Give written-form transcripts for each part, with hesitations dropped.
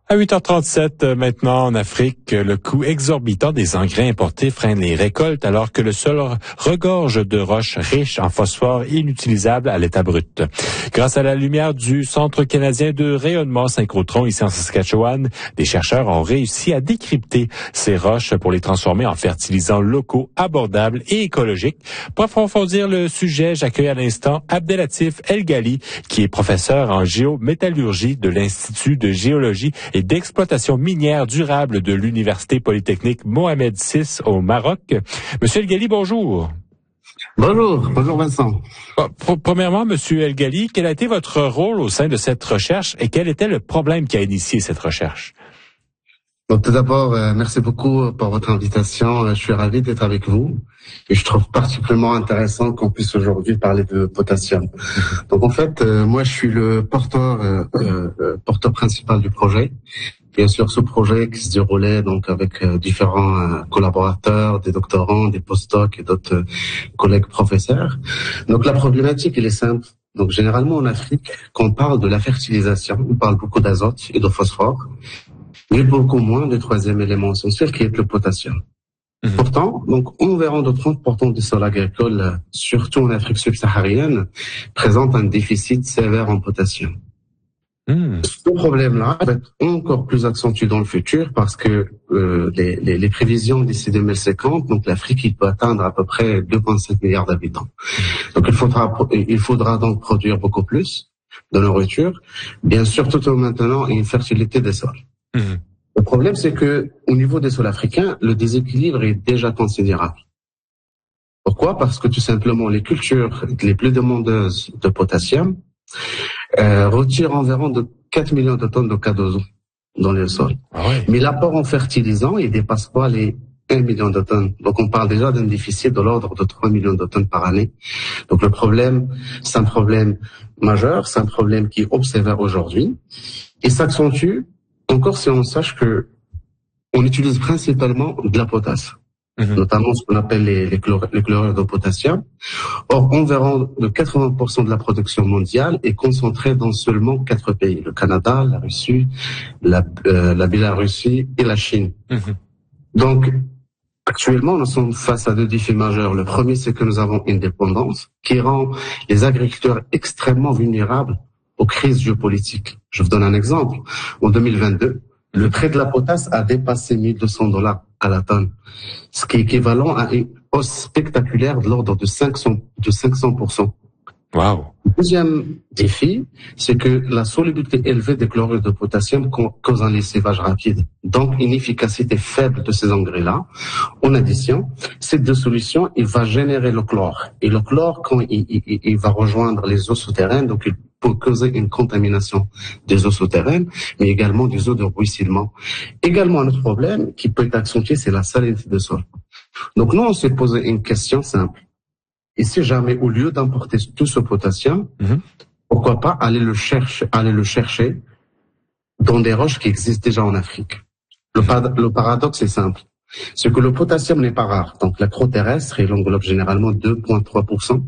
À 8h37, maintenant en Afrique, le coût exorbitant des engrais importés freine les récoltes alors que le sol regorge de roches riches en phosphore inutilisables à l'état brut. Grâce à la lumière du Centre canadien de rayonnement synchrotron ici en Saskatchewan, des chercheurs ont réussi à décrypter ces roches pour les transformer en fertilisants locaux abordables et écologiques. Pour approfondir le sujet, j'accueille à l'instant Abdelatif El-Ghali, qui est professeur en géométallurgie de l'Institut de géologie et d'exploitation minière durable de l'Université polytechnique Mohamed VI au Maroc. Monsieur El-Ghali, bonjour. Bonjour Vincent. Premièrement, Monsieur El-Ghali, quel a été votre rôle au sein de cette recherche et quel était le problème qui a initié cette recherche? Donc, tout d'abord, merci beaucoup pour votre invitation. Je suis ravi d'être avec vous et je trouve particulièrement intéressant qu'on puisse aujourd'hui parler de potassium. Donc, en fait, moi, je suis le porteur principal du projet. Bien sûr, ce projet qui se déroulait donc avec différents collaborateurs, des doctorants, des postdocs et d'autres collègues professeurs. Donc, la problématique, elle est simple. Donc, généralement, en Afrique, quand on parle de la fertilisation, on parle beaucoup d'azote et de phosphore, mais beaucoup moins du troisième élément essentiel qui est le potassium. Pourtant, donc, environ de 30% des sols agricoles, surtout en Afrique subsaharienne, présentent un déficit sévère en potassium. Ce problème-là va être encore plus accentué dans le futur parce que les prévisions d'ici 2050, donc l'Afrique, il peut atteindre à peu près 2,5 milliards d'habitants. Donc il faudra donc produire beaucoup plus de nourriture, bien sûr tout en maintenant une fertilité des sols. Le problème, c'est que au niveau des sols africains, le déséquilibre est déjà considérable. Pourquoi? Parce que tout simplement, les cultures les plus demandeuses de potassium retirent environ de 4 millions de tonnes de K2O dans les sols. Mais l'apport en fertilisant, il dépasse pas les 1 million de tonnes. Donc, on parle déjà d'un déficit de l'ordre de 3 millions de tonnes par année. Donc, le problème, c'est un problème majeur, c'est un problème qui est observé aujourd'hui et s'accentue encore si on sache que on utilise principalement de la potasse, notamment ce qu'on appelle les chlorures de potassium. Or, environ de 80% de la production mondiale est concentrée dans seulement 4 pays, le Canada, la Russie, la Biélorussie et la Chine. Donc, actuellement, nous sommes face à 2 défis majeurs. Le premier, c'est que nous avons une dépendance qui rend les agriculteurs extrêmement vulnérables aux crises géopolitiques. Je vous donne un exemple. En 2022, le prix de la potasse a dépassé $1,200 à la tonne, ce qui est équivalent à une hausse spectaculaire de l'ordre de 500%. Wow. Le deuxième défi, c'est que la solubilité élevée des chlorures de potassium cause un lessivage rapide, donc une efficacité faible de ces engrais-là. En addition, ces 2 solutions, il va générer le chlore. Et le chlore, quand il va rejoindre les eaux souterraines, donc il peut causer une contamination des eaux souterraines, mais également des eaux de ruissellement. Également, un autre problème qui peut être accentué, c'est la salinité des sols. Donc nous, on s'est posé une question simple. Et si jamais, au lieu d'importer tout ce potassium, pourquoi pas aller le chercher dans des roches qui existent déjà en Afrique? Le paradoxe est simple. C'est que le potassium n'est pas rare. Donc, la croûte terrestre, il englobe généralement 2,3%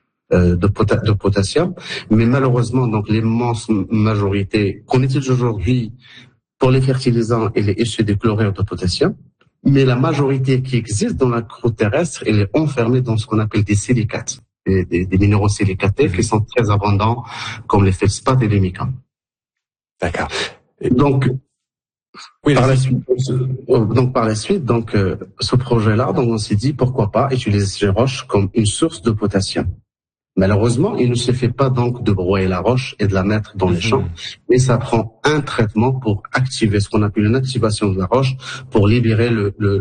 de potassium. Mais malheureusement, donc, l'immense majorité qu'on utilise aujourd'hui pour les fertilisants, elle est issue des chlorures de potassium. Mais la majorité qui existe dans la croûte terrestre, elle est enfermée dans ce qu'on appelle des silicates, des minéraux silicatés qui sont très abondants, comme les feldspaths et les micas. D'accord. Donc, oui, par la suite, ce projet-là, donc on s'est dit pourquoi pas utiliser ces roches comme une source de potassium. Malheureusement, il ne se fait pas donc de broyer la roche et de la mettre dans les champs, mais ça prend un traitement pour activer ce qu'on appelle une activation de la roche pour libérer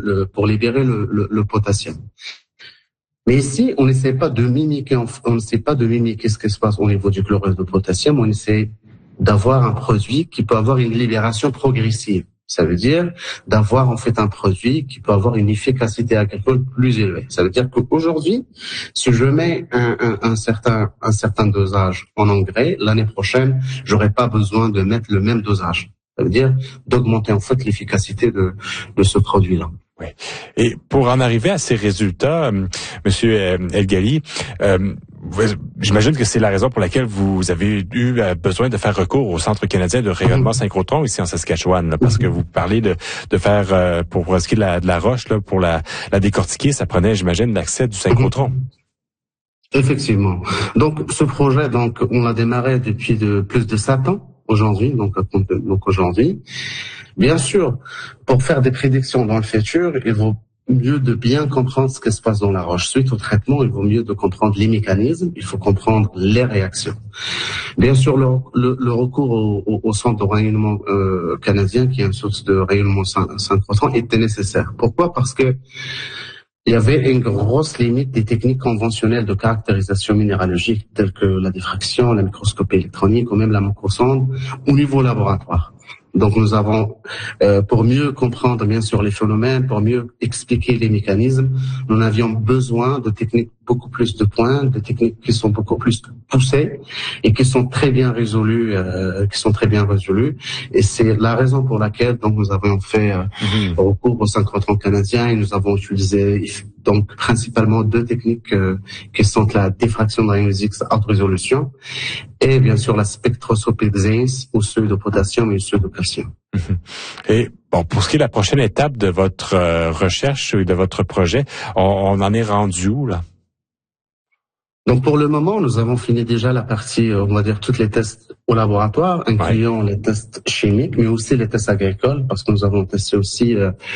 le potassium. Mais ici, on n'essaie pas de mimiquer ce qui se passe au niveau du chlorure de potassium, on essaie d'avoir un produit qui peut avoir une libération progressive. Ça veut dire d'avoir en fait un produit qui peut avoir une efficacité agricole plus élevée. Ça veut dire qu'aujourd'hui, si je mets un certain dosage en engrais, l'année prochaine, j'aurai pas besoin de mettre le même dosage. Ça veut dire d'augmenter en fait l'efficacité de ce produit-là. Oui. Et pour en arriver à ces résultats, Monsieur El-Ghali, j'imagine que c'est la raison pour laquelle vous avez eu besoin de faire recours au Centre canadien de rayonnement synchrotron ici en Saskatchewan, là, parce que vous parlez de faire, pour ce qui est de la roche, là, pour la décortiquer, ça prenait, j'imagine, l'accès du synchrotron. Effectivement. Donc, ce projet, donc, on l'a démarré depuis plus de 7 ans aujourd'hui, donc aujourd'hui. Bien sûr, pour faire des prédictions dans le futur, il vaut mieux de bien comprendre ce qui se passe dans la roche. Suite au traitement, il vaut mieux de comprendre les mécanismes, il faut comprendre les réactions. Bien sûr, le recours au centre de rayonnement canadien, qui est une source de rayonnement synchrotron, était nécessaire. Pourquoi? Parce que il y avait une grosse limite des techniques conventionnelles de caractérisation minéralogique, telles que la diffraction, la microscopie électronique ou même la macrosonde, au niveau laboratoire. Donc nous avons, pour mieux comprendre bien sûr les phénomènes, pour mieux expliquer les mécanismes, nous avions besoin de techniques beaucoup plus de pointes, de techniques qui sont beaucoup plus poussées et qui sont très bien résolues, Et c'est la raison pour laquelle donc nous avons fait recours au synchrotron canadien et nous avons utilisé donc principalement 2 techniques qui sont la diffraction de rayons X à haute résolution et bien sûr la spectroscopie de zinc au seuil de potassium et au seuil de calcium. Et bon, pour ce qui est de la prochaine étape de votre recherche et de votre projet, on en est rendu où là? Donc pour le moment, nous avons fini déjà la partie, on va dire, toutes les tests au laboratoire, incluant les tests chimiques, mais aussi les tests agricoles, parce que nous avons testé aussi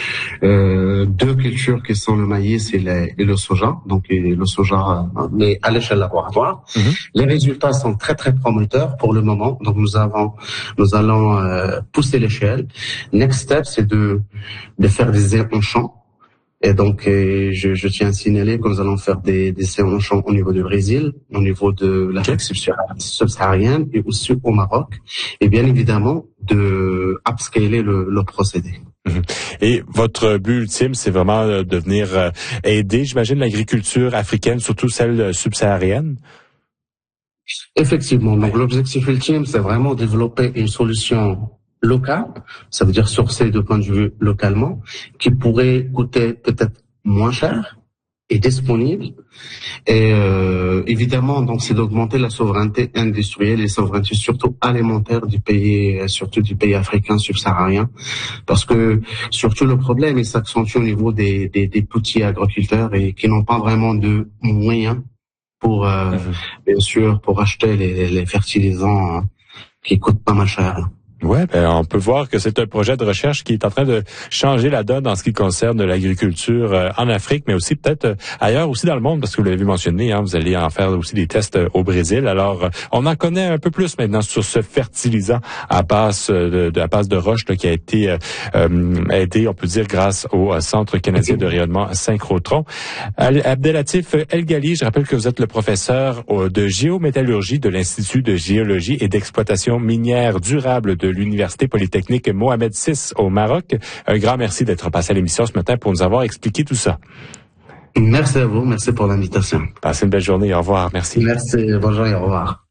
2 cultures qui sont le maïs et le soja, donc le soja, mais à l'échelle laboratoire. Les résultats sont très très prometteurs pour le moment, donc nous allons pousser l'échelle. Next step, c'est de faire des essais en champ. Et donc, je tiens à signaler que nous allons faire des essais en champ au niveau du Brésil, au niveau de l'Afrique subsaharienne et aussi au Maroc. Et bien évidemment, de upscaler le procédé. Et votre but ultime, c'est vraiment de venir aider, j'imagine, l'agriculture africaine, surtout celle subsaharienne? Effectivement. Donc, l'objectif ultime, c'est vraiment développer une solution local, ça veut dire sourcé de point de vue localement, qui pourrait coûter peut-être moins cher et disponible. Et évidemment, donc, c'est d'augmenter la souveraineté industrielle et souveraineté surtout alimentaire du pays africain subsaharien, parce que surtout le problème il s'accentue au niveau des petits agriculteurs et qui n'ont pas vraiment de moyens pour bien sûr pour acheter les fertilisants qui coûtent pas mal cher. Ouais, on peut voir que c'est un projet de recherche qui est en train de changer la donne en ce qui concerne l'agriculture en Afrique, mais aussi peut-être ailleurs aussi dans le monde, parce que vous l'avez mentionné, vous allez en faire aussi des tests au Brésil. Alors, on en connaît un peu plus maintenant sur ce fertilisant à base de roche là, qui a été aidé, on peut dire, grâce au Centre canadien de rayonnement synchrotron. Abdelatif El-Ghali, je rappelle que vous êtes le professeur de géométallurgie de l'Institut de géologie et d'exploitation minière durable de l'Université polytechnique Mohamed VI au Maroc. Un grand merci d'être passé à l'émission ce matin pour nous avoir expliqué tout ça. Merci à vous, merci pour l'invitation. Passez une belle journée, au revoir, merci. Merci, bonjour et au revoir.